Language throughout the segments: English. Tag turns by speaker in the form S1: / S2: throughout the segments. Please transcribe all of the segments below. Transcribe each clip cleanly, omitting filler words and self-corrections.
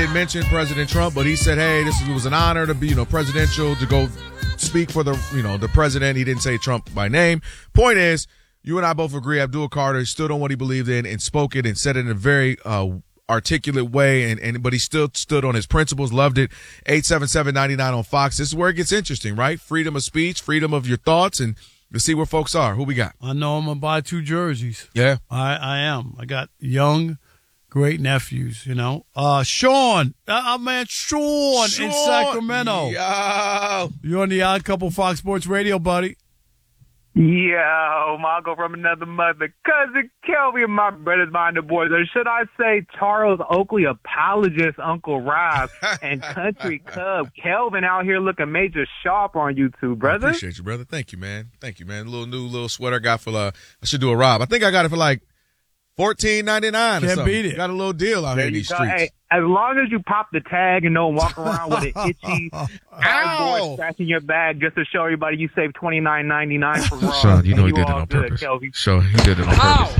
S1: didn't mention President Trump, but he said, hey, it was an honor to be, presidential, to go speak for the president. He didn't say Trump by name. Point is, you and I both agree Abdul Carter stood on what he believed in and spoke it and said it in a very articulate way, but he still stood on his principles, loved it. 877-99 on Fox. This is where it gets interesting, right? Freedom of speech, freedom of your thoughts, and to see where folks are. Who we got?
S2: I know I'm going to buy 2 jerseys.
S1: Yeah.
S2: I am. I got young, great nephews, Sean. Sean in Sacramento.
S1: Yo.
S2: You're on the Odd Couple Fox Sports Radio, buddy.
S3: Yo, Marco from another mother. Cousin Kelby and my brothers behind the boys. Or should I say Charles Oakley, apologist Uncle Rob, and Country Cub Kelvin out here looking major sharp on YouTube, brother.
S1: I appreciate you, brother. Thank you, man. Little sweater I got for, I should do a Rob. I think I got it for like $14.99 or something.
S2: Can't beat it.
S1: Got a little deal out here in these streets.
S3: Hey, as long as you pop the tag and don't walk around with an itchy cardboard scratching your bag just to show everybody you saved $29.99 for Rob.
S1: Sean, you know he
S3: You
S1: did it
S3: all
S1: on
S3: good,
S1: purpose.
S3: Kelby.
S1: Sean, he did it on purpose.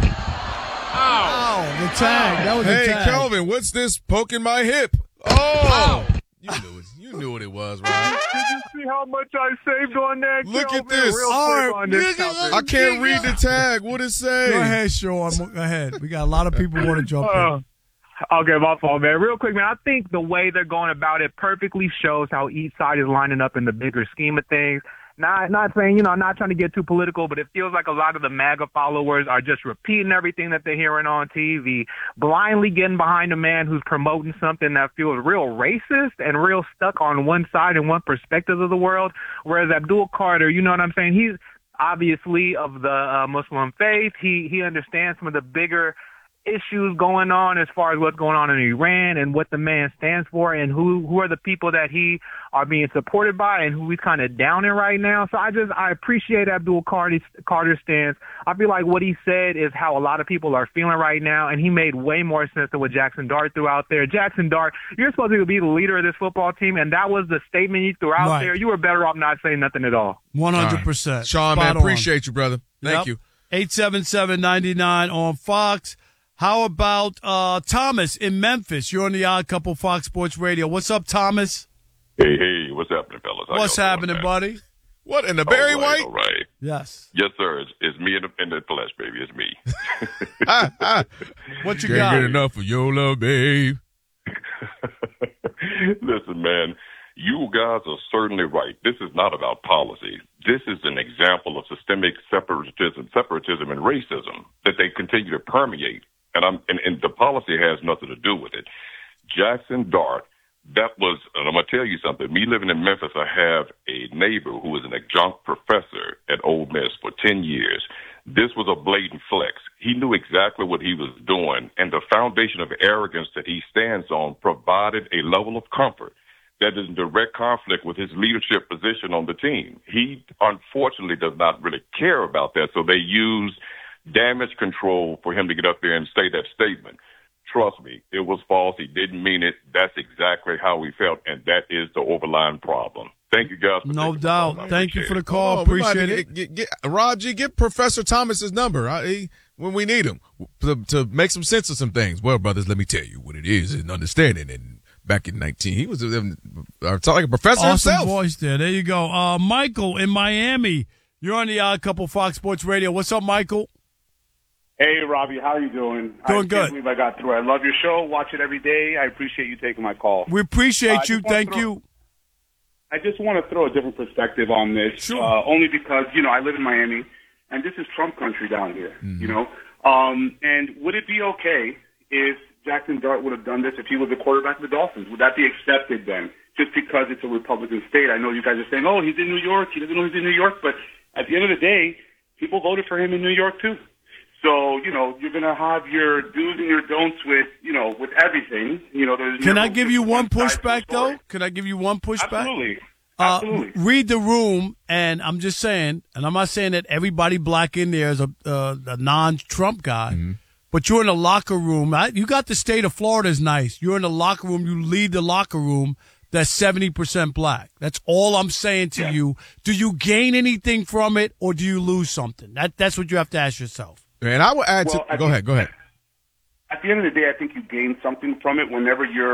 S2: Ow, the tag. That was the
S1: Hey,
S2: tag.
S1: Kelvin, what's this poking my hip? Oh! You knew what it was, right?
S3: Did you see how much I saved on that?
S1: Look at
S3: Kelvin?
S1: this.
S3: Real
S2: All
S3: quick
S2: right,
S3: on this
S2: nigga,
S3: topic.
S1: I can't read the tag. What it say?
S2: Go ahead, Sean. Go ahead. We got a lot of people who want to jump in.
S3: Okay, my fault, man. Real quick, man, I think the way they're going about it perfectly shows how each side is lining up in the bigger scheme of things. Not saying, not trying to get too political, but it feels like a lot of the MAGA followers are just repeating everything that they're hearing on TV, blindly getting behind a man who's promoting something that feels real racist and real stuck on one side and one perspective of the world. Whereas Abdul Carter, you know what I'm saying? He's obviously of the Muslim faith. He understands some of the bigger issues going on as far as what's going on in Iran and what the man stands for and who are the people that he are being supported by and who he's kind of downing right now. So I appreciate Abdul Carter's stance. I feel like what he said is how a lot of people are feeling right now, and he made way more sense than what Jackson Dart threw out there. Jackson Dart, you're supposed to be the leader of this football team, and that was the statement you threw out
S2: Right.
S3: there. You were better off not saying nothing at all.
S2: 100%.
S1: Sean, man, appreciate you, brother. Thank you.
S2: 877-99 on Fox. How about Thomas in Memphis? You're on the Odd Couple Fox Sports Radio. What's up, Thomas?
S4: Hey, what's happening, fellas? How
S2: What's
S4: y'all
S2: happening,
S4: doing,
S2: buddy?
S1: What, in the Barry White?
S4: All right.
S2: Yes.
S4: Yes, sir. It's me in the flesh, baby. It's me.
S2: What you
S1: Can't
S2: got?
S1: get enough of your love, babe.
S4: Listen, man, you guys are certainly right. This is not about policy. This is an example of systemic separatism and racism that they continue to permeate. And the policy has nothing to do with it. Jackson Dart, and I'm going to tell you something. Me living in Memphis, I have a neighbor who was an adjunct professor at Ole Miss for 10 years. This was a blatant flex. He knew exactly what he was doing, and the foundation of arrogance that he stands on provided a level of comfort that is in direct conflict with his leadership position on the team. He, unfortunately, does not really care about that, so they use damage control for him to get up there and say that statement. Trust me, it was false. He didn't mean it. That's exactly how he felt, and that is the overlying problem. Thank you, guys.
S2: No doubt. Thank you for the call.
S1: Appreciate
S2: Appreciate it.
S1: Rod G, get Professor Thomas's number when we need him to make some sense of some things. Well, brothers, let me tell you what it is and understanding. And back in 19, he was like a professor
S2: Awesome
S1: himself.
S2: voice there. There you go. Michael in Miami. You're on the Odd Couple Fox Sports Radio. What's up, Michael?
S5: Hey, Robbie, how you doing?
S2: Doing
S5: I
S2: good.
S5: can't believe I got through. I love your show. Watch it every day. I appreciate you taking my call.
S2: We appreciate you. Thank you.
S5: I just want to throw a different perspective on this,
S2: Sure.
S5: only because, I live in Miami, and this is Trump country down here, And would it be okay if Jackson Dart would have done this if he was the quarterback of the Dolphins? Would that be accepted then, just because it's a Republican state? I know you guys are saying, oh, he's in New York. He doesn't know he's in New York. But at the end of the day, people voted for him in New York, too. So, you're going to have your do's and your don'ts with everything.
S2: Can I give you one pushback, though? Can I give you one pushback?
S5: Absolutely.
S2: Read the room, and I'm just saying, and I'm not saying that everybody black in there is a non-Trump guy, but you're in the locker room. You got the state of Florida is nice. You're in the locker room. You lead the locker room. That's 70% black. That's all I'm saying to you. Do you gain anything from it, or do you lose something? That's what you have to ask yourself.
S1: And I will add Go ahead.
S5: At the end of the day, I think you gain something from it whenever you're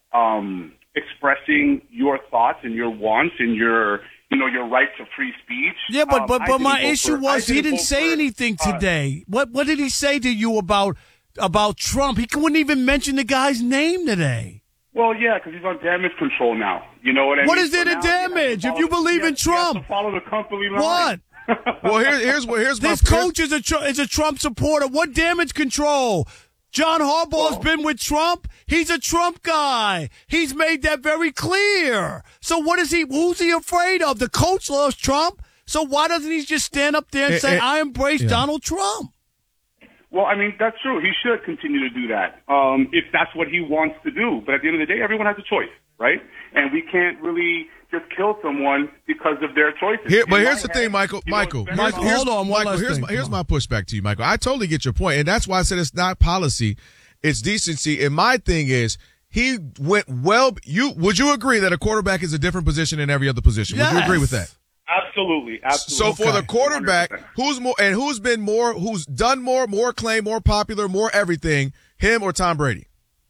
S5: expressing your thoughts and your wants and your right to free speech.
S2: Yeah, but my issue was he didn't say anything today. What did he say to you about Trump? He couldn't even mention the guy's name today.
S5: Well, yeah, because he's on damage control now. You know what I mean?
S2: What is there to damage? If you believe in Trump,
S5: you have to follow the company line.
S2: What?
S1: Well, here's my
S2: this coach is a Trump supporter. What damage control? John Harbaugh's been with Trump. He's a Trump guy. He's made that very clear. So who's he afraid of? The coach loves Trump. So why doesn't he just stand up there and say, I embrace Donald Trump?
S5: Well, I mean, that's true. He should continue to do that if that's what he wants to do. But at the end of the day, everyone has a choice, right? And we can't really just kill someone because of their choices.
S1: But here's the thing, Michael.
S2: Hold on.
S1: Here's my pushback to you, Michael. I totally get your point, and that's why I said it's not policy, it's decency. And my thing is, he went well. Would you agree that a quarterback is a different position than every other position?
S2: Yes.
S1: Would you agree with that?
S5: Absolutely.
S1: So for the quarterback, 100%. who's done more claim, more popular, more everything, him or Tom Brady?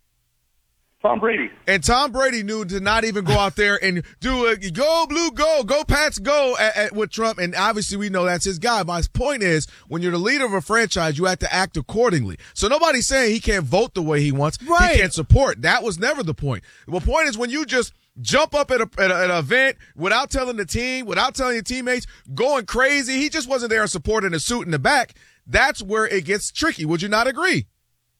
S5: Tom Brady.
S1: And Tom Brady knew to not even go out there and do a go blue go Pats go with Trump. And obviously we know that's his guy. My point is, when you're the leader of a franchise, you have to act accordingly. So nobody's saying he can't vote the way he wants. Right. He can't support. That was never the point. The point is when you just jump up at an event without telling the team, without telling your teammates, going crazy. He just wasn't there supporting a suit in the back. That's where it gets tricky. Would you not agree?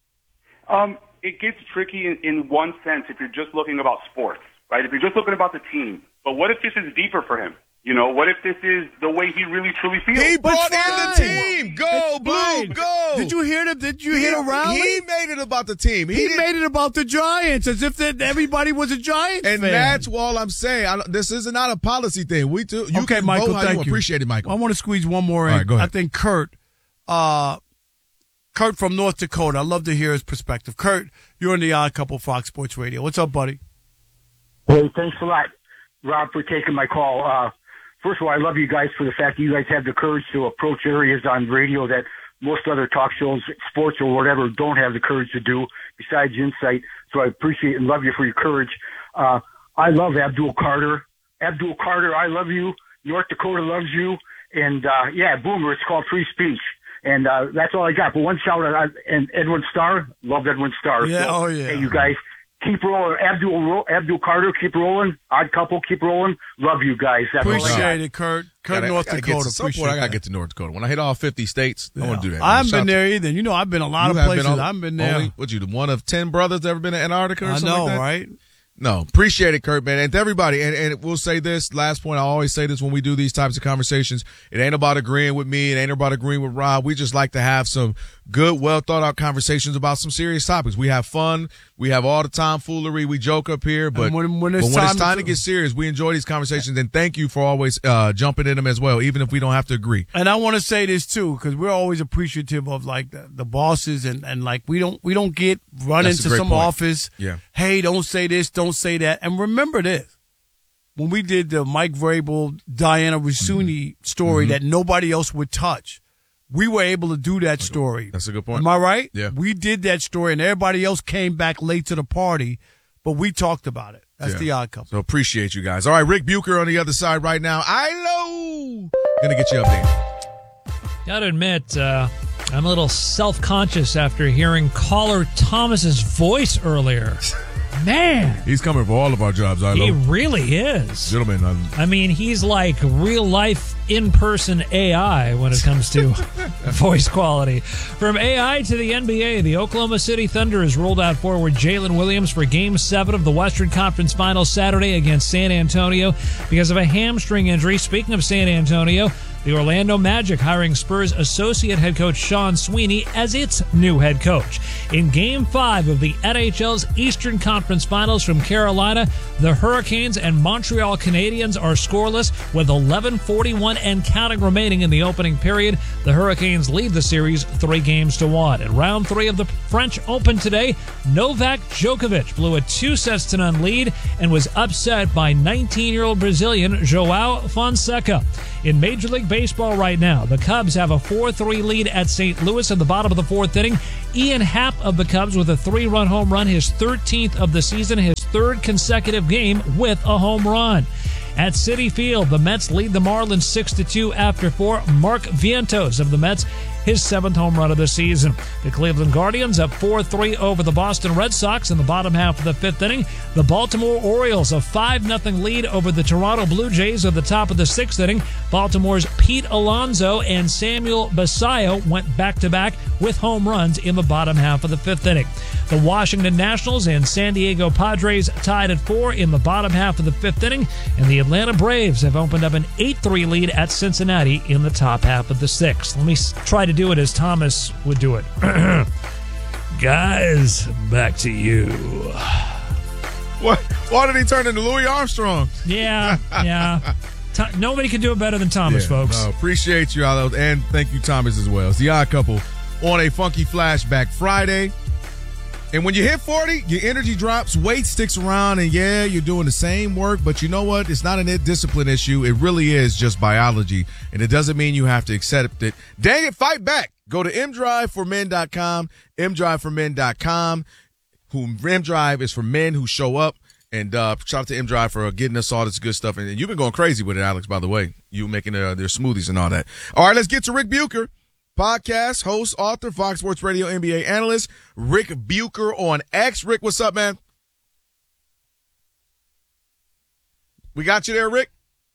S5: It gets tricky in one sense if you're just looking about sports, right? If you're just looking about the team. But what if this is deeper for him? You know, what if this is the way he really truly feels?
S1: He brought in the team. Go, Blue, go.
S2: Did you hear the rally?
S1: He made it about the team.
S2: He made it about the Giants as if everybody was a Giants
S1: fan. And that's all I'm saying. This is not a policy thing. You
S2: okay,
S1: can
S2: Michael,
S1: vote how
S2: thank
S1: you appreciate it, Michael.
S2: I want to squeeze one more in.
S1: All right, go ahead.
S2: I think Kurt from North Dakota. I'd love to hear his perspective. Kurt, you're on the Odd Couple Fox Sports Radio. What's up, buddy?
S6: Hey, thanks a lot, Rob, for taking my call. First of all, I love you guys for the fact that you guys have the courage to approach areas on radio that most other talk shows, sports or whatever, don't have the courage to do, besides Insight. So I appreciate and love you for your courage. I love Abdul Carter. Abdul Carter, I love you. North Dakota loves you. And, Boomer, it's called free speech. And that's all I got. But one shout out, and Edwin Starr, loved Edwin Starr.
S2: Yeah,
S6: so,
S2: yeah.
S6: Hey, you guys, keep rolling. Abdul Carter, keep rolling. Odd Couple, keep rolling. Love you guys. That's
S2: appreciate it, Kurt. North Dakota.
S1: I got to get to North Dakota. When I hit all 50 states, I want to do that.
S2: I haven't been there either. You know, I've been a lot of places. I haven't been there.
S1: One of 10 brothers ever been to Antarctica or something like that?
S2: Right?
S1: No, appreciate it, Kurt, man. And to everybody, and we'll say this, last point, I always say this when we do these types of conversations, it ain't about agreeing with me, it ain't about agreeing with Rob. We just like to have some good, well thought out conversations about some serious topics. We have fun, we have all the tomfoolery, we joke up here, but when it's time to get serious, we enjoy these conversations, and thank you for always jumping in them as well, even if we don't have to agree.
S2: And I want to say this too, because we're always appreciative of like the bosses, and like we don't get run into some office.
S1: Yeah.
S2: Hey, don't say this, don't say that. And remember this, when we did the Mike Vrabel, Diana Rossini story that nobody else would touch, we were able to do that story.
S1: That's a good point.
S2: Am I right?
S1: Yeah.
S2: We did that story, and everybody else came back late to the party, but we talked about it. That's the Odd Couple.
S1: So appreciate you guys. All right, Rick Bucher on the other side right now. Gonna get you updated.
S7: Gotta admit, I'm a little self-conscious after hearing caller Thomas's voice earlier. Man,
S1: he's coming for all of our jobs.
S7: He really is,
S1: gentlemen.
S7: I mean, he's like real life, in-person AI when it comes to voice quality. From AI to the NBA, the Oklahoma City Thunder has rolled out forward Jalen Williams for Game 7 of the Western Conference Finals Saturday against San Antonio because of a hamstring injury. Speaking of San Antonio, the Orlando Magic hiring Spurs associate head coach Sean Sweeney as its new head coach. In Game 5 of the NHL's Eastern Conference Finals from Carolina, the Hurricanes and Montreal Canadiens are scoreless with 11:41 and counting remaining in the opening period. The Hurricanes lead the series 3-1. In round 3 of the French Open today, Novak Djokovic blew a 2-0 lead and was upset by 19-year-old Brazilian João Fonseca. In Major League Baseball right now, the Cubs have a 4-3 lead at St. Louis in the bottom of the 4th inning. Ian Happ of the Cubs with a 3-run home run, his 13th of the season, his third consecutive game with a home run. At Citi Field, the Mets lead the Marlins 6-2 after 4. Mark Vientos of the Mets, his 7th home run of the season. The Cleveland Guardians up 4-3 over the Boston Red Sox in the bottom half of the 5th inning. The Baltimore Orioles a 5-0 lead over the Toronto Blue Jays at the top of the 6th inning. Baltimore's Pete Alonso and Samuel Basallo went back-to-back with home runs in the bottom half of the 5th inning. The Washington Nationals and San Diego Padres tied at 4 in the bottom half of the 5th inning, and the Atlanta Braves have opened up an 8-3 lead at Cincinnati in the top half of the 6th. Let me try to do it as Thomas would do it. Guys, back to you.
S1: What? Why did he turn into Louis Armstrong?
S7: Yeah. Nobody can do it better than Thomas, folks.
S1: No, appreciate you, Aldo, and thank you, Thomas, as well. It's the Odd Couple on a Funky Flashback Friday. And when you hit 40, your energy drops, weight sticks around, and yeah, you're doing the same work, but you know what? It's not a discipline issue. It really is just biology, and it doesn't mean you have to accept it. Dang it, fight back. Go to mdriveformen.com, mdriveformen.com. mDrive is for men who show up, and shout out to mDrive for getting us all this good stuff. And you've been going crazy with it, Alex, by the way. You making their smoothies and all that. All right, let's get to Rick Bucher. Podcast, host, author, Fox Sports Radio NBA analyst, Rick Bucher on X. Rick, what's up, man? We got you there, Rick?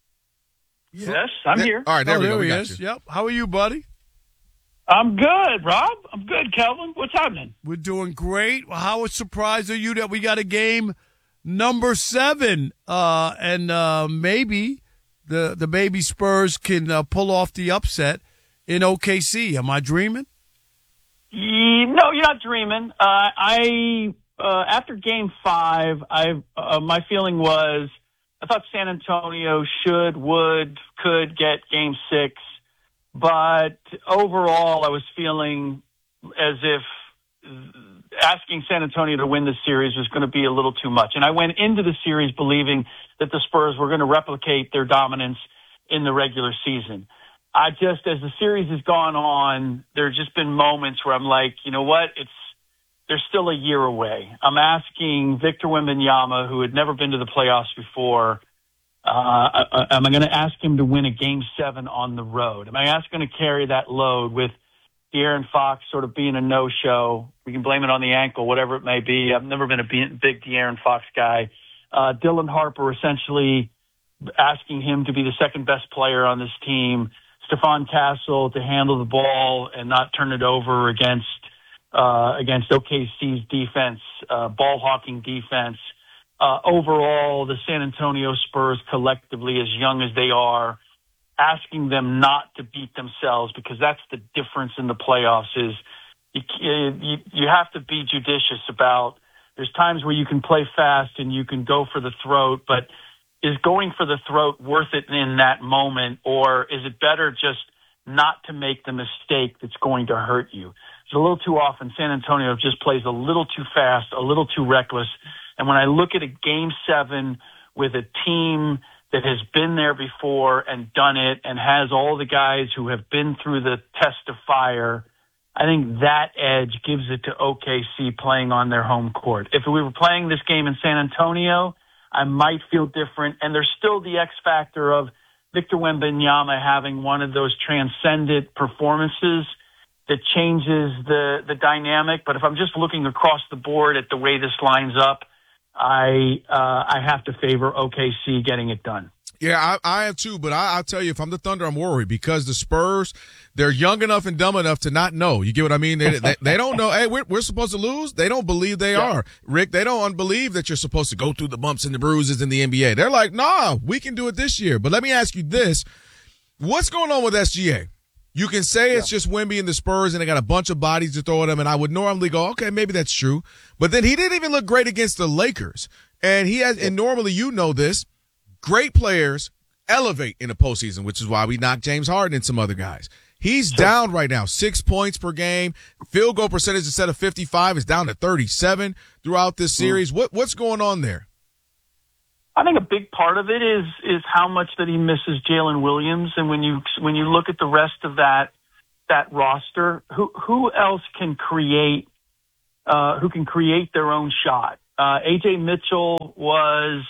S8: Yes, I'm here.
S1: All right, there we go.
S2: There
S1: We
S2: he
S1: got
S2: is.
S1: you.
S2: Yep. How are you, buddy?
S8: I'm good, Rob. I'm good, Kelvin. What's happening?
S2: We're doing great. Well, how surprised are you that we got a game number 7, and maybe the baby Spurs can pull off the upset in OKC? Am I dreaming?
S8: No, you're not dreaming. After Game 5, my feeling was I thought San Antonio could get Game 6, but overall I was feeling as if asking San Antonio to win the series was going to be a little too much. And I went into the series believing that the Spurs were going to replicate their dominance in the regular season. As the series has gone on, there have just been moments where I'm like, you know what? They're still a year away. I'm asking Victor Wembanyama, who had never been to the playoffs before, am I going to ask him to win a Game 7 on the road? Am I going to carry that load with De'Aaron Fox sort of being a no-show? We can blame it on the ankle, whatever it may be. I've never been a big De'Aaron Fox guy. Dylan Harper essentially asking him to be the second best player on this team. Stephon Castle to handle the ball and not turn it over against OKC's defense, ball hawking defense. Overall, the San Antonio Spurs collectively, as young as they are, asking them not to beat themselves, because that's the difference in the playoffs. Is you have to be judicious about. There's times where you can play fast and you can go for the throat, but is going for the throat worth it in that moment, or is it better just not to make the mistake that's going to hurt you? It's a little too often San Antonio just plays a little too fast, a little too reckless. And when I look at a Game 7 with a team that has been there before and done it and has all the guys who have been through the test of fire, I think that edge gives it to OKC playing on their home court. If we were playing this game in San Antonio, I might feel different. And there's still the X factor of Victor Wembanyama having one of those transcendent performances that changes the dynamic. But if I'm just looking across the board at the way this lines up, I have to favor OKC getting it done.
S1: Yeah, I am too, but I'll tell you, if I'm the Thunder, I'm worried because the Spurs, they're young enough and dumb enough to not know. You get what I mean? They don't know, hey, we're supposed to lose. They don't believe they are. Rick, they don't believe that you're supposed to go through the bumps and the bruises in the NBA. They're like, nah, we can do it this year. But let me ask you this. What's going on with SGA? You can say it's just Wemby and the Spurs and they got a bunch of bodies to throw at them, and I would normally go, okay, maybe that's true. But then he didn't even look great against the Lakers. And and normally you know this, great players elevate in the postseason, which is why we knocked James Harden and some other guys. He's down right now, 6 points per game. Field goal percentage instead of 55 is down to 37 throughout this series. What's going on there?
S8: I think a big part of it is how much that he misses Jalen Williams, and when you look at the rest of that roster, who else can create who can create their own shot? AJ Mitchell was,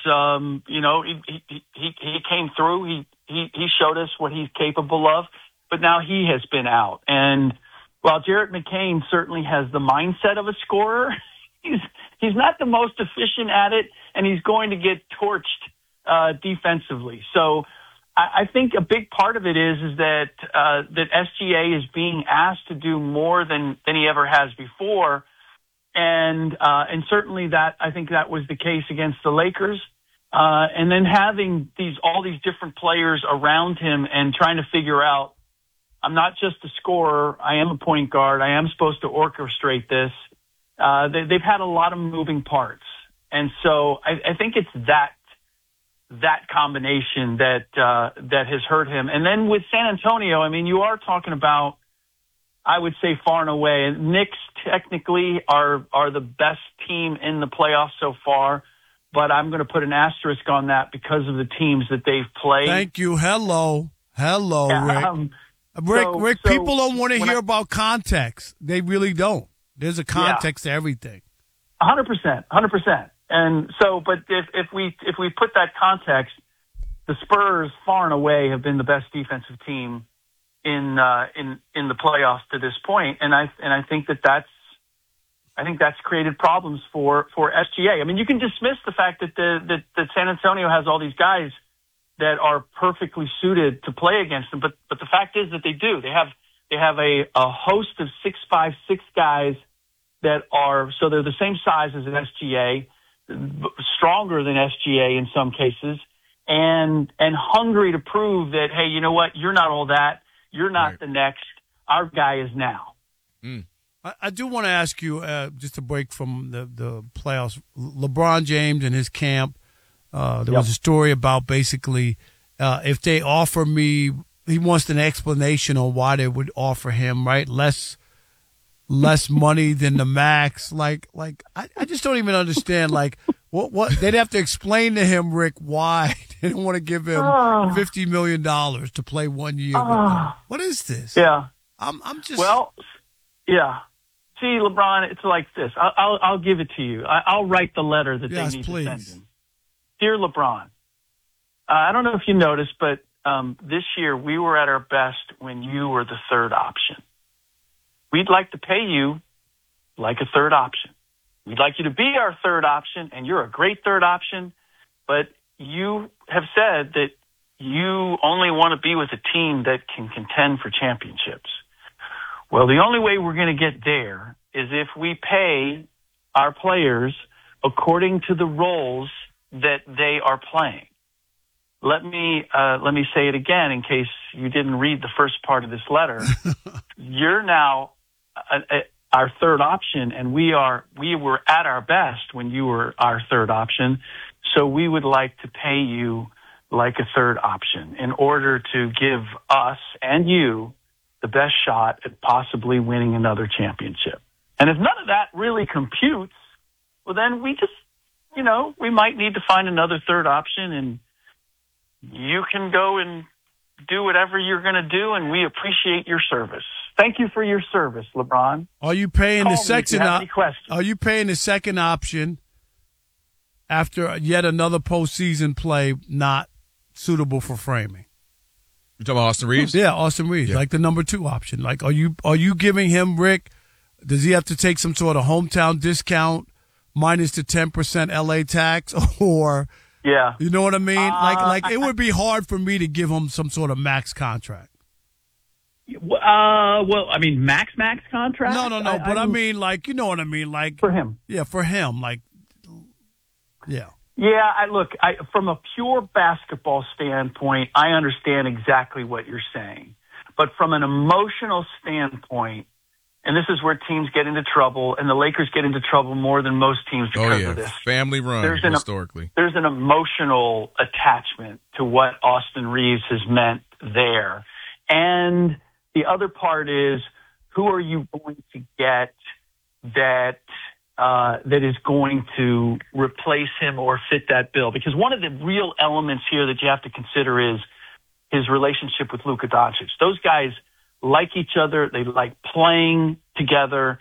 S8: he came through. He showed us what he's capable of, but now he has been out. And while Jarrett McCain certainly has the mindset of a scorer, he's not the most efficient at it, and he's going to get torched defensively. So I think a big part of it is that SGA is being asked to do more than he ever has before. And certainly I think that was the case against the Lakers. And then having all these different players around him and trying to figure out, I'm not just a scorer. I am a point guard. I am supposed to orchestrate this. They've had a lot of moving parts. And so I think it's that combination that has hurt him. And then with San Antonio, I mean, you are talking about, I would say, far and away. Knicks technically are the best team in the playoffs so far, but I'm going to put an asterisk on that because of the teams that they've played.
S2: Thank you. Hello, Rick. Rick, so people don't want to hear about context. They really don't. There's a context to everything.
S8: 100%. And so, but if we put that context, the Spurs far and away have been the best defensive team in the playoffs to this point, and I think that's created problems for SGA. I mean, you can dismiss the fact that San Antonio has all these guys that are perfectly suited to play against them, but the fact is that they do. They have a host of 6'5", 6 guys that are, so they're the same size as an SGA, stronger than SGA in some cases, and hungry to prove that, hey, you know what, you're not all that. You're not the next. Our guy is now.
S2: I do want to ask you, just to break from the playoffs, LeBron James and his camp, there was a story about basically if they offer me, he wants an explanation on why they would offer him, right, less money than the max. Like I just don't even understand, like, what they'd have to explain to him, Rick, why they don't want to give him $50 million to play 1 year with them. What is this?
S8: Yeah.
S2: I'm just.
S8: Well, yeah. See, LeBron, it's like this. I'll give it to you. I'll write the letter that they need to send him. Dear LeBron, I don't know if you noticed, but this year we were at our best when you were the third option. We'd like to pay you like a third option. We'd like you to be our third option, and you're a great third option, but you have said that you only want to be with a team that can contend for championships. Well, the only way we're going to get there is if we pay our players according to the roles that they are playing. Let me say it again in case you didn't read the first part of this letter. You're now our third option, and we were at our best when you were our third option. So we would like to pay you like a third option in order to give us and you the best shot at possibly winning another championship. And if none of that really computes, well, then we just, we might need to find another third option, and you can go and do whatever you're going to do, and we appreciate your service. Thank you for your service, LeBron.
S2: Are you paying the second?
S8: Are
S2: you paying the second option after yet another postseason play not suitable for framing?
S1: You talking about Austin Reeves?
S2: Yeah, Austin Reeves, like the number 2 option. Like, are you giving him, Rick? Does he have to take some sort of hometown discount minus the 10% LA tax, or?
S8: Yeah,
S2: you know what I mean? Like it would be hard for me to give him some sort of max contract.
S9: Well, I mean, max contract?
S2: No. But I mean, like, you know what I mean? Like,
S8: for him.
S2: Yeah, for him. Like, yeah.
S8: Yeah, from a pure basketball standpoint, I understand exactly what you're saying. But from an emotional standpoint, and this is where teams get into trouble, and the Lakers get into trouble more than most teams because of this.
S1: Family run, historically.
S8: There's an emotional attachment to what Austin Reeves has meant there. And the other part is, who are you going to get that is going to replace him or fit that bill? Because one of the real elements here that you have to consider is his relationship with Luka Doncic. Those guys like each other. They like playing together.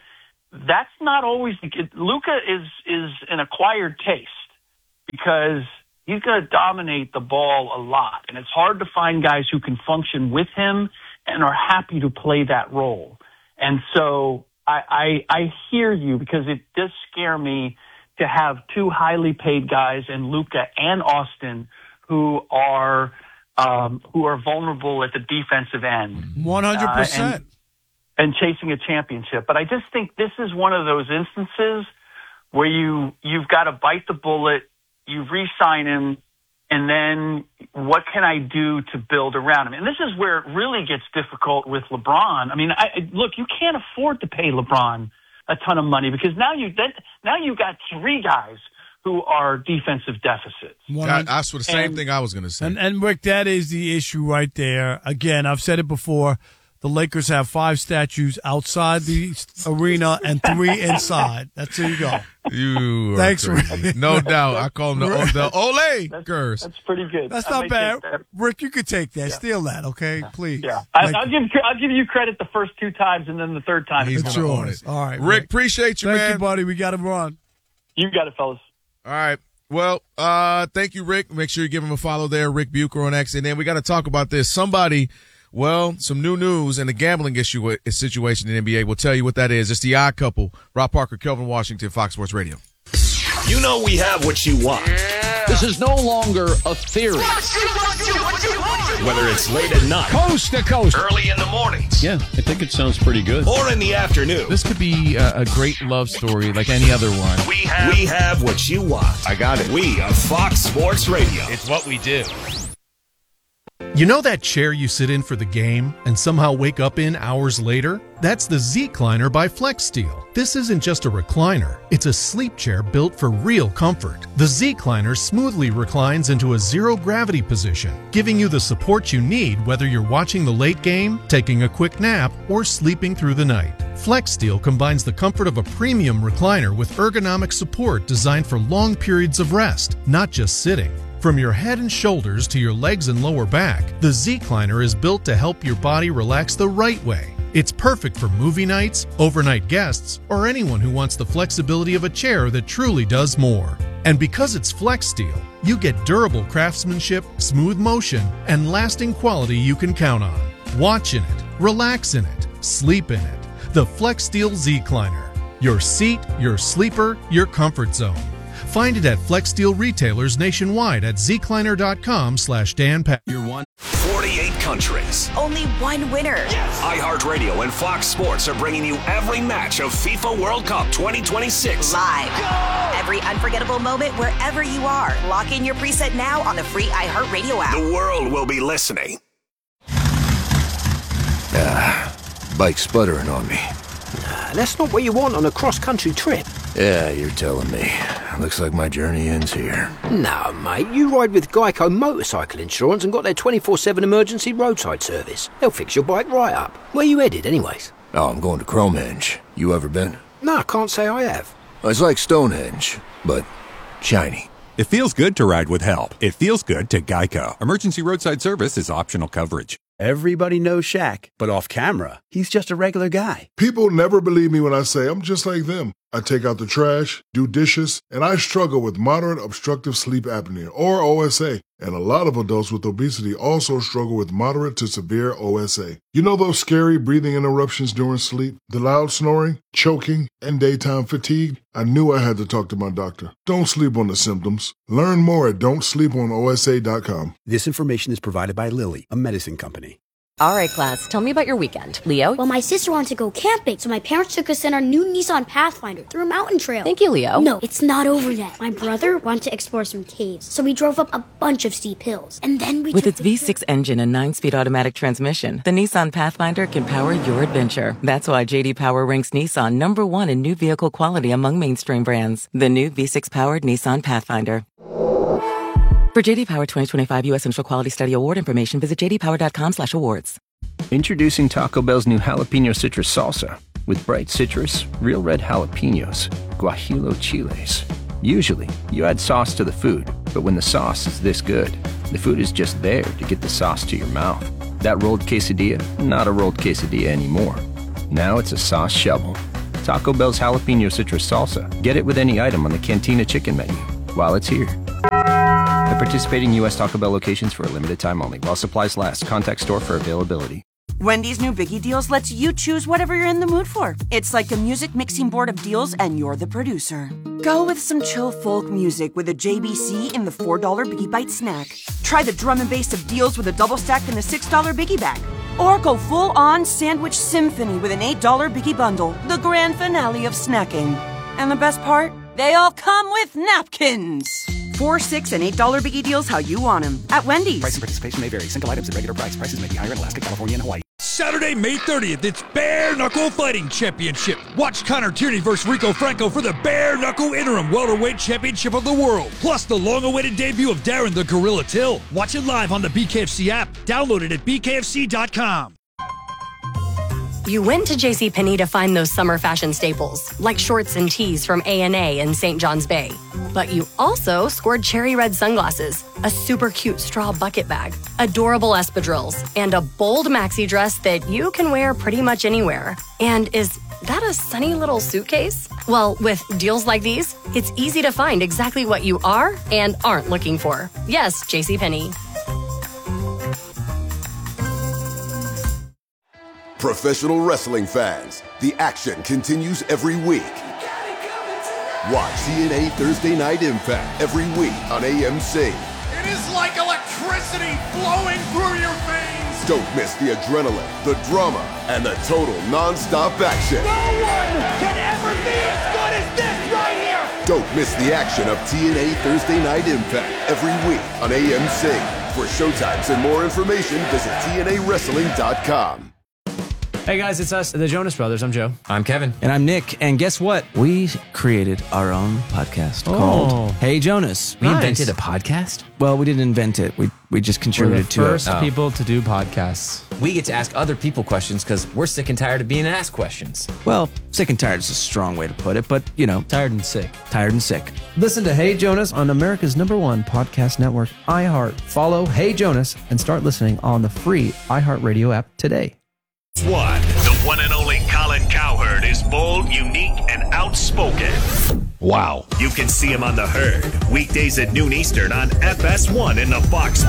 S8: that's not always the kid. Luka is an acquired taste because he's going to dominate the ball a lot, and it's hard to find guys who can function with him and are happy to play that role. And so I hear you, because it does scare me to have two highly paid guys in Luka and Austin who are vulnerable at the defensive end.
S2: 100%.
S8: And chasing a championship. But I just think this is one of those instances where you've got to bite the bullet, you re-sign him, and then what can I do to build around him? And this is where it really gets difficult with LeBron. I mean, look, you can't afford to pay LeBron a ton of money, because now you've got three guys who are defensive deficits.
S1: That's the same thing I was going to say.
S2: And Rick, that is the issue right there. Again, I've said it before. The Lakers have 5 statues outside the arena and 3 inside. That's where you go. Thanks, Rick.
S1: No doubt. I call them the Ole curse.
S8: That's pretty good.
S2: That's not bad. Rick, you could take that. Yeah. Steal that, okay? Please.
S8: Yeah. I'll give you credit the first 2 times, and then the third time
S1: he's going to own it.
S2: All right,
S1: Rick, appreciate you, man.
S2: Thank you, buddy. We got to run.
S8: You got it, fellas.
S1: All right. Well, thank you, Rick. Make sure you give him a follow there, Rick Bucher on X. And then we got to talk about this. Some new news in the gambling situation in the NBA. We'll tell you what that is. It's the Odd Couple. Rob Parker, Kelvin Washington, Fox Sports Radio.
S10: You know we have what you want.
S11: Yeah. This is no longer a theory.
S10: Whether it's late at night,
S11: coast to coast,
S10: early in the mornings.
S11: Yeah, I think it sounds pretty good.
S10: Or in the afternoon.
S12: This could be a great love story like any other one.
S10: We have what you want.
S11: I got it.
S10: We are Fox Sports Radio.
S11: It's what we do.
S13: You know that chair you sit in for the game and somehow wake up in hours later? That's the Z-Cliner by FlexSteel. This isn't just a recliner, it's a sleep chair built for real comfort. The Z-Cliner smoothly reclines into a zero-gravity position, giving you the support you need whether you're watching the late game, taking a quick nap, or sleeping through the night. FlexSteel combines the comfort of a premium recliner with ergonomic support designed for long periods of rest, not just sitting. From your head and shoulders to your legs and lower back, the Z-Cliner is built to help your body relax the right way. It's perfect for movie nights, overnight guests, or anyone who wants the flexibility of a chair that truly does more. And because it's FlexSteel, you get durable craftsmanship, smooth motion, and lasting quality you can count on. Watch in it, relax in it, sleep in it. The FlexSteel Z-Cliner. Your seat, your sleeper, your comfort zone. Find it at FlexSteel retailers nationwide at zcliner.com/Dan.
S10: You're 48 countries.
S14: Only one winner.
S10: Yes. iHeartRadio and Fox Sports are bringing you every match of FIFA World Cup 2026.
S14: Live. Go! Every unforgettable moment wherever you are. Lock in your preset now on the free iHeartRadio app.
S10: The world will be listening.
S15: Bike's sputtering on me.
S16: That's not what you want on a cross-country trip.
S15: Yeah, you're telling me. Looks like my journey ends here.
S16: No, mate. You ride with Geico Motorcycle Insurance and got their 24/7 emergency roadside service. They'll fix your bike right up. Where you headed, anyways?
S15: Oh, I'm going to Cromenge. You ever been?
S16: No, I can't say I have.
S15: It's like Stonehenge, but shiny.
S17: It feels good to ride with help. It feels good to Geico. Emergency roadside service is optional coverage.
S18: Everybody knows Shaq, but off camera, he's just a regular guy.
S19: People never believe me when I say I'm just like them. I take out the trash, do dishes, and I struggle with moderate obstructive sleep apnea, or OSA. And a lot of adults with obesity also struggle with moderate to severe OSA. You know those scary breathing interruptions during sleep? The loud snoring, choking, and daytime fatigue? I knew I had to talk to my doctor. Don't sleep on the symptoms. Learn more at don'tsleeponosa.com.
S18: This information is provided by Lilly, a medicine company.
S20: All right, class, tell me about your weekend. Leo?
S21: Well, my sister wanted to go camping, so my parents took us in our new Nissan Pathfinder through a mountain trail.
S20: Thank you, Leo.
S21: No, it's not over yet. My brother wanted to explore some caves, so we drove up a bunch of steep hills. And then we
S20: With its V6 engine and 9-speed automatic transmission, the Nissan Pathfinder can power your adventure. That's why J.D. Power ranks Nissan #1 in new vehicle quality among mainstream brands. The new V6-powered Nissan Pathfinder. For J.D. Power 2025 U.S. Central Quality Study Award information, visit jdpower.com/awards.
S22: Introducing Taco Bell's new Jalapeno Citrus Salsa. With bright citrus, real red jalapenos, guajillo chiles. Usually, you add sauce to the food, but when the sauce is this good, the food is just there to get the sauce to your mouth. That rolled quesadilla, not a rolled quesadilla anymore. Now it's a sauce shovel. Taco Bell's jalapeno citrus salsa. Get it with any item on the Cantina chicken menu while it's here. At participating U.S. Taco Bell locations for a limited time only. While supplies last. Contact store for availability.
S3: Wendy's new Biggie Deals lets you choose whatever you're in the mood for. It's like a music mixing board of deals, and you're the producer. Go with some chill folk music with a JBC in the $4 Biggie Bite snack. Try the drum and bass of deals with a double stack in the $6 Biggie Bag. Or go full-on sandwich symphony with an $8 Biggie Bundle, the grand finale of snacking. And the best part? They all come with napkins. $4, $6, and $8 Biggie Deals how you want them at Wendy's.
S18: Price and participation may vary. Single items at regular price. Prices may be higher in Alaska, California, and Hawaii.
S4: Saturday, May 30th, it's Bare Knuckle Fighting Championship. Watch Connor Tierney versus Rico Franco for the Bare Knuckle Interim Welterweight Championship of the World. Plus the long-awaited debut of Darren the Gorilla Till. Watch it live on the BKFC app. Download it at bkfc.com.
S23: You went to JCPenney to find those summer fashion staples, like shorts and tees from A&A and St. John's Bay. But you also scored cherry red sunglasses, a super cute straw bucket bag, adorable espadrilles, and a bold maxi dress that you can wear pretty much anywhere. And is that a sunny little suitcase? Well, with deals like these, it's easy to find exactly what you are and aren't looking for. Yes, JCPenney.
S24: Professional wrestling fans, the action continues every week. Watch TNA Thursday Night Impact every week on AMC.
S25: It is like electricity flowing through your veins.
S24: Don't miss the adrenaline, the drama, and the total non-stop action.
S25: No one can ever be as good as this right here.
S24: Don't miss the action of TNA Thursday Night Impact every week on AMC. For showtimes and more information, visit TNAWrestling.com.
S26: Hey guys, it's us, the Jonas Brothers. I'm Joe.
S27: I'm Kevin.
S26: And I'm Nick. And guess what? We created our own podcast called Hey Jonas.
S27: We invented a podcast?
S26: Well, we didn't invent it. We just contributed to it.
S12: We're the first people to do podcasts.
S27: We get to ask other people questions because we're sick and tired of being asked questions.
S26: Well, sick and tired is a strong way to put it, but, you know.
S12: Tired and sick.
S26: Tired and sick.
S28: Listen to Hey Jonas on America's #1 podcast network, iHeart. Follow Hey Jonas and start listening on the free iHeartRadio app today.
S10: The one and only Colin Cowherd is bold, unique, and outspoken.
S11: Wow.
S10: You can see him on The Herd, weekdays at noon Eastern on FS1 in the Fox